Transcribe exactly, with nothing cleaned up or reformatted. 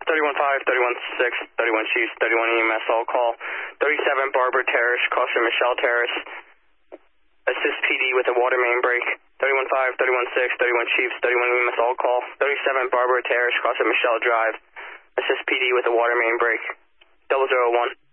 thirty-one five, thirty-one six, thirty-one Chiefs, thirty-one E M S, all call. thirty-seven Barber Terrace, crossing Michelle Terrace. Assist P D with a water main break. thirty-one five, thirty-one six, thirty-one Chiefs, thirty-one E M S, all call. thirty-seven Barber Terrace, crossing Michelle Drive. Assist P D with a water main break. Double zero one.